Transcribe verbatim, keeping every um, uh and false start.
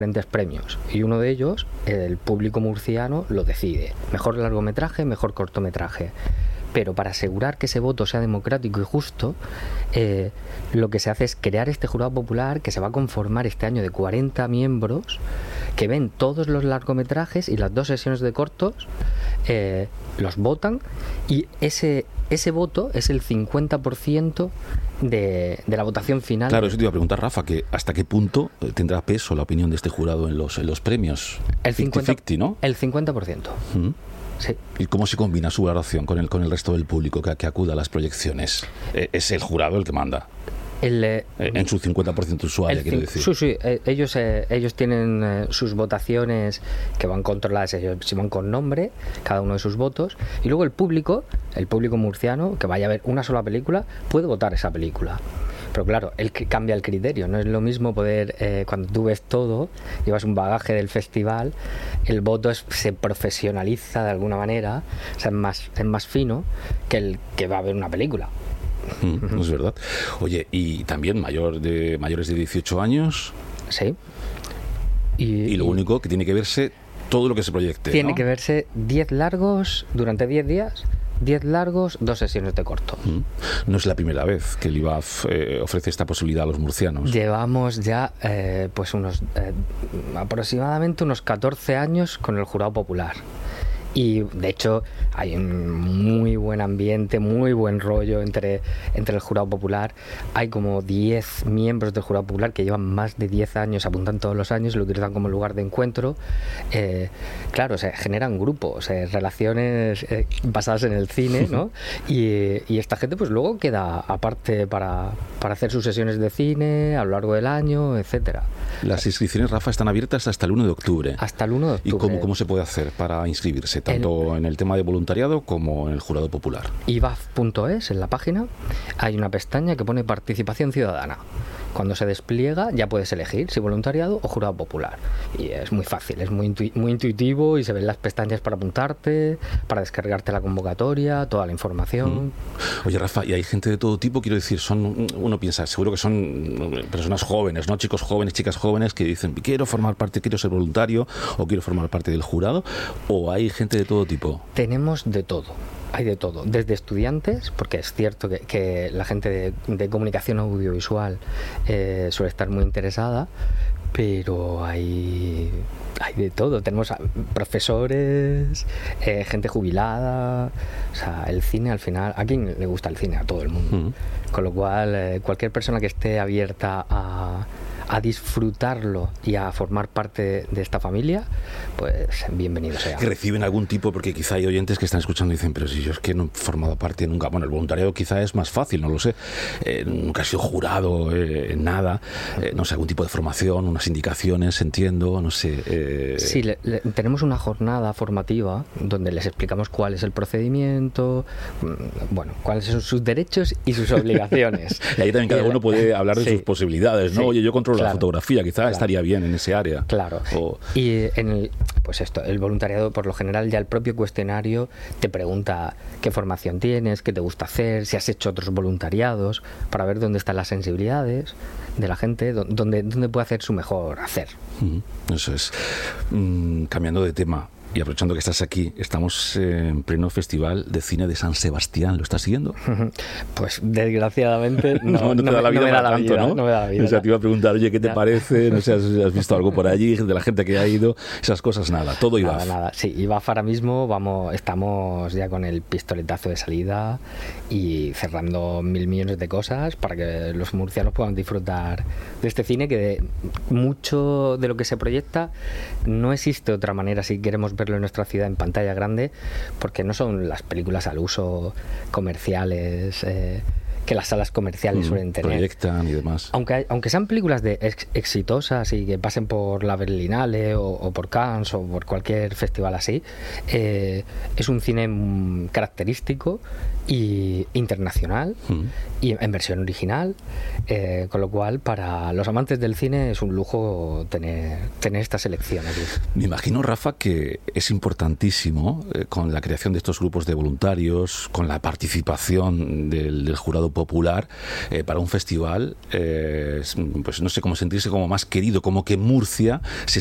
diferentes premios y uno de ellos, el público murciano lo decide. Mejor largometraje, mejor cortometraje. Pero para asegurar que ese voto sea democrático y justo, eh, lo que se hace es crear este jurado popular que se va a conformar este año de cuarenta miembros que ven todos los largometrajes y las dos sesiones de cortos, eh, los votan y ese, ese voto es el cincuenta por ciento de, de la votación final. Claro, eso te iba a preguntar, Rafa, que hasta qué punto tendrá peso la opinión de este jurado en los, en los premios. El cincuenta, cincuenta, ¿no? El cincuenta por ciento. ¿Mm? Sí. ¿Y cómo se combina su valoración con el, con el resto del público que, que acuda a las proyecciones? Eh, es el jurado el que manda. El, eh, en su cincuenta por ciento usuario, quiero decir. Sí, sí, eh, ellos, eh, ellos tienen eh, sus votaciones que van controladas, ellos si van con nombre, cada uno de sus votos, y luego el público, el público murciano, que vaya a ver una sola película, puede votar esa película. Pero claro, él cambia el criterio, no es lo mismo poder, eh, cuando tú ves todo, llevas un bagaje del festival, el voto es, se profesionaliza de alguna manera, o sea, es más, es más fino que el que va a ver una película. Mm, es verdad. Oye, y también mayor de mayores de dieciocho años. Sí. Y, y lo y único que tiene que verse todo lo que se proyecte. Tiene ¿no? que verse diez largos durante diez días. diez largos, dos sesiones de corto. Mm. No es la primera vez que el I B A F eh, ofrece esta posibilidad a los murcianos. Llevamos ya eh, pues unos eh, aproximadamente unos catorce años con el jurado popular. Y de hecho hay un muy buen ambiente, muy buen rollo entre, entre el jurado popular. Hay como diez miembros del jurado popular que llevan más de diez años, apuntan todos los años, lo utilizan como lugar de encuentro. Eh, claro, se generan grupos, eh, relaciones eh, basadas en el cine, ¿no? Y, y esta gente pues luego queda aparte para, para hacer sus sesiones de cine a lo largo del año, etcétera. Las inscripciones, Rafa, están abiertas hasta el uno de octubre. Hasta el uno de octubre. ¿Y cómo, cómo se puede hacer para inscribirse? Tanto el, en el tema de voluntariado como en el jurado popular. I B A F punto es, en la página, hay una pestaña que pone participación ciudadana. Cuando se despliega ya puedes elegir si voluntariado o jurado popular. Y es muy fácil, es muy, intu- muy intuitivo y se ven las pestañas para apuntarte, para descargarte la convocatoria, toda la información. Mm. Oye, Rafa, y hay gente de todo tipo, quiero decir, son uno piensa, seguro que son personas jóvenes, ¿no? Chicos jóvenes, chicas jóvenes que dicen, quiero formar parte, quiero ser voluntario o quiero formar parte del jurado, o hay gente de todo tipo. Tenemos de todo. Hay de todo, desde estudiantes, porque es cierto que, que la gente de, de comunicación audiovisual eh, suele estar muy interesada, pero hay, hay de todo. Tenemos profesores, eh, gente jubilada, o sea, el cine al final, ¿a quién le gusta el cine? A todo el mundo. Mm. Con lo cual, eh, cualquier persona que esté abierta a... a disfrutarlo y a formar parte de esta familia, pues bienvenido sea. ¿Que reciben algún tipo? Porque quizá hay oyentes que están escuchando y dicen, pero si yo es que no he formado parte nunca. Bueno, el voluntariado quizá es más fácil, no lo sé. Eh, nunca he sido jurado, eh, nada. Eh, no sé, algún tipo de formación, unas indicaciones, entiendo, no sé. Eh... Sí, le, le, tenemos una jornada formativa donde les explicamos cuál es el procedimiento, bueno, cuáles son sus derechos y sus obligaciones. Y ahí también cada uno puede hablar de sí. sus posibilidades, ¿no? Sí. Oye, yo controlo Claro, la fotografía, quizá claro. estaría bien en ese área. Claro. O... Y en el, pues esto, el voluntariado, por lo general, ya el propio cuestionario te pregunta qué formación tienes, qué te gusta hacer, si has hecho otros voluntariados, para ver dónde están las sensibilidades de la gente, dónde, dónde puede hacer su mejor hacer. Mm, eso es. Mm, cambiando de tema. Y aprovechando que estás aquí, estamos en pleno Festival de Cine de San Sebastián. ¿Lo estás siguiendo? Pues desgraciadamente no, no, no te no, da la vida, no me da la tanto, vida, ¿no? No me da la vida. O sea, te iba a preguntar, oye, ¿qué te ya. parece? No sé, ¿has, has visto algo por allí de la gente que ha ido? Esas cosas, nada, todo I B A F. Nada, nada. Sí, I B A F ahora mismo vamos, estamos ya con el pistoletazo de salida y cerrando mil millones de cosas para que los murcianos puedan disfrutar de este cine, que de mucho de lo que se proyecta no existe otra manera si queremos verlo en nuestra ciudad en pantalla grande, porque no son las películas al uso comerciales eh, que las salas comerciales mm, suelen tener. Proyectan y demás. Aunque, aunque sean películas de ex, exitosas y que pasen por la Berlinale o, o por Cannes o por cualquier festival así, eh, es un cine mm, característico y internacional mm. y en versión original, eh, con lo cual para los amantes del cine es un lujo tener, tener esta selección aquí. Me imagino, Rafa, que es importantísimo eh, con la creación de estos grupos de voluntarios, con la participación del, del jurado jurado popular eh, para un festival, eh, pues no sé, cómo sentirse como más querido, como que Murcia se